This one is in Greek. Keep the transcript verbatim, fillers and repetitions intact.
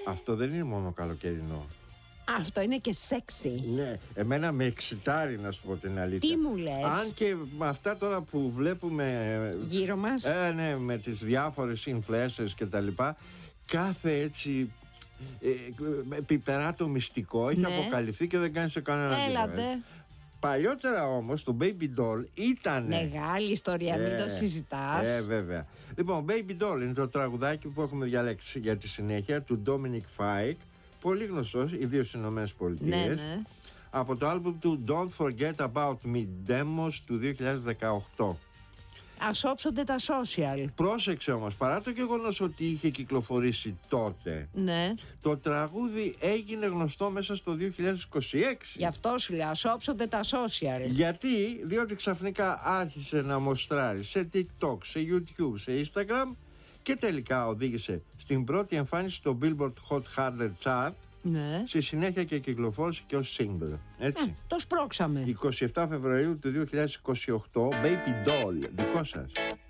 Αυτό δεν είναι μόνο καλοκαιρινό. Αυτό είναι και σεξι. Ναι, εμένα με εξητάρει, να σου πω την αλήθεια. Τι μου λες? Αν και με αυτά τώρα που βλέπουμε γύρω μας, ε, ναι, με τις διάφορες influencers και τα λοιπά, κάθε έτσι ε, πιπεράτο μυστικό έχει ναι. αποκαλυφθεί και δεν κάνει σε κανένα Έλατε. γύρω. Παλιότερα όμως το Baby Doll ήταν μεγάλη ιστορία, ε, μην το συζητάς. Ε, βέβαια. Λοιπόν, Baby Doll είναι το τραγουδάκι που έχουμε διαλέξει για τη συνέχεια του Dominic Fike, πολύ γνωστός, ιδίως στις Ηνωμένες Πολιτείες. Ναι, ναι. Από το άλμπουμ του Don't Forget About Me Demos του δύο χιλιάδες δεκαοκτώ. Ας όψονται τα social. Πρόσεξε όμως, παρά το γεγονός ότι είχε κυκλοφορήσει τότε, Ναι. το τραγούδι έγινε γνωστό μέσα στο δύο χιλιάδες είκοσι έξι. Γι' αυτό σου λέω, ας όψονται τα social. Γιατί, διότι ξαφνικά άρχισε να μοστράρει σε TikTok, σε YouTube, σε Instagram και τελικά οδήγησε στην πρώτη εμφάνιση στο Billboard Hot εκατό Chart. Ναι. Στη συνέχεια και κυκλοφόρησε και ως single. Έτσι. Ε, το σπρώξαμε. εικοστή εβδόμη Φεβρουαρίου του δύο χιλιάδες είκοσι οκτώ, Baby Doll, δικό σας.